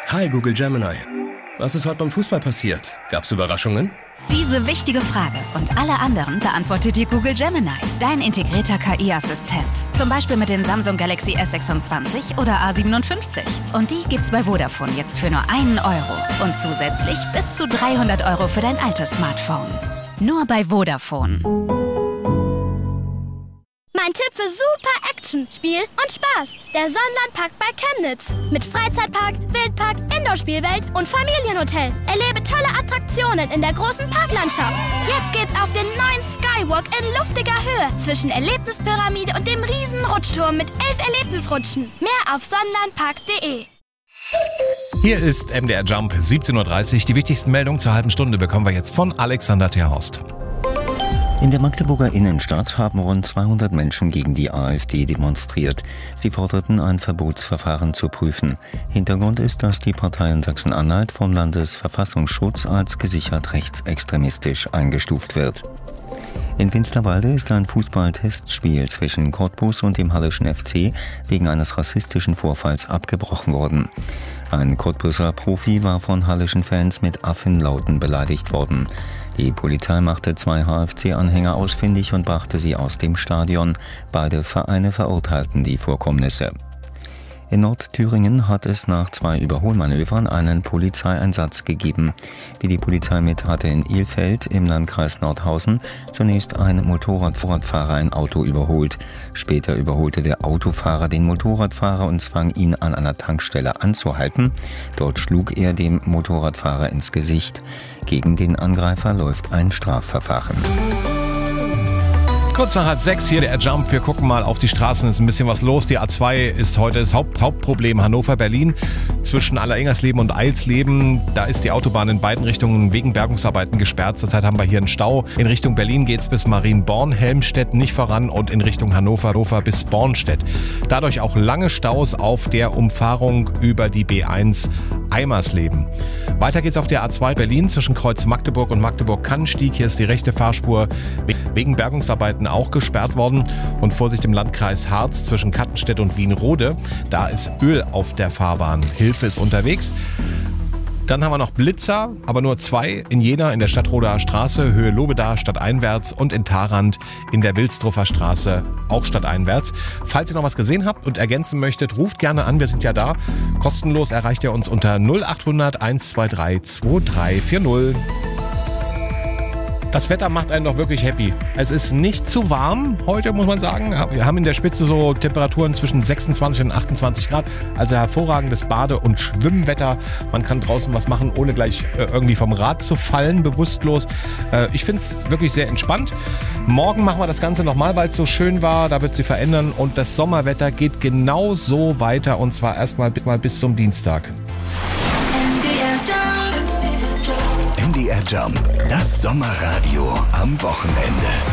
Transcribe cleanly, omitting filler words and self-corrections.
Hi Google Gemini. Was ist heute beim Fußball passiert? Gab's Überraschungen? Diese wichtige Frage und alle anderen beantwortet dir Google Gemini, dein integrierter KI-Assistent. Zum Beispiel mit den Samsung Galaxy S26 oder A57. Und die gibt's bei Vodafone jetzt für nur 1 Euro. Und zusätzlich bis zu 300 Euro für dein altes Smartphone. Nur bei Vodafone. Mein Tipp für super Action, Spiel und Spaß. Der Sonnenlandpark bei Chemnitz. Mit Freizeitpark, Wildpark, Indoor-Spielwelt und Familienhotel. Erlebe tolle Attraktionen in der großen Parklandschaft. Jetzt geht's auf den neuen Skywalk in luftiger Höhe zwischen Erlebnispyramide und dem riesen Rutschturm mit 11 Erlebnisrutschen. Mehr auf sonnenlandpark.de. Hier ist MDR Jump, 17.30 Uhr. Die wichtigsten Meldungen zur halben Stunde bekommen wir jetzt von Alexander Terhorst. In der Magdeburger Innenstadt haben rund 200 Menschen gegen die AfD demonstriert. Sie forderten, ein Verbotsverfahren zu prüfen. Hintergrund ist, dass die Partei in Sachsen-Anhalt vom Landesverfassungsschutz als gesichert rechtsextremistisch eingestuft wird. In Finsterwalde ist ein Fußball-Testspiel zwischen Cottbus und dem Halleschen FC wegen eines rassistischen Vorfalls abgebrochen worden. Ein Cottbuser Profi war von halleschen Fans mit Affenlauten beleidigt worden. Die Polizei machte 2 HFC-Anhänger ausfindig und brachte sie aus dem Stadion. Beide Vereine verurteilten die Vorkommnisse. In Nordthüringen hat es nach 2 Überholmanövern einen Polizeieinsatz gegeben. Wie die Polizei mitteilte, in Ilfeld im Landkreis Nordhausen zunächst ein Motorradfahrer ein Auto überholt. Später überholte der Autofahrer den Motorradfahrer und zwang ihn an einer Tankstelle anzuhalten. Dort schlug er dem Motorradfahrer ins Gesicht. Gegen den Angreifer läuft ein Strafverfahren. Kurz nach 6 hier der Jump. Wir gucken mal auf die Straßen. Ist ein bisschen was los. Die A2 ist heute das Hauptproblem Hannover-Berlin. Zwischen Allerengersleben und Eilsleben. Da ist die Autobahn in beiden Richtungen wegen Bergungsarbeiten gesperrt. Zurzeit haben wir hier einen Stau. In Richtung Berlin geht es bis Marienborn, Helmstedt nicht voran und in Richtung Hannover bis Bornstedt. Dadurch auch lange Staus auf der Umfahrung über die B1 Eimersleben. Weiter geht's auf der A2 Berlin zwischen Kreuz Magdeburg und Magdeburg-Kannstieg. Hier ist die rechte Fahrspur wegen Bergungsarbeiten auch gesperrt worden. Und Vorsicht im Landkreis Harz zwischen Kattenstedt und Wienrode. Da ist Öl auf der Fahrbahn. Hilfe ist unterwegs. Dann haben wir noch Blitzer, aber nur 2 in Jena in der Stadtroder Straße, Höhe Lobeda, stadteinwärts und in Tharand in der Wilsdruffer Straße, auch stadteinwärts. Falls ihr noch was gesehen habt und ergänzen möchtet, ruft gerne an, wir sind ja da. Kostenlos erreicht ihr uns unter 0800 123 2340. Das Wetter macht einen doch wirklich happy. Es ist nicht zu warm heute, muss man sagen. Wir haben in der Spitze so Temperaturen zwischen 26 und 28 Grad. Also hervorragendes Bade- und Schwimmwetter. Man kann draußen was machen, ohne gleich irgendwie vom Rad zu fallen, bewusstlos. Ich finde es wirklich sehr entspannt. Morgen machen wir das Ganze nochmal, weil es so schön war. Da wird sich verändern und das Sommerwetter geht genau so weiter. Und zwar erstmal bis zum Dienstag. MDR Jump, das Sommerradio am Wochenende.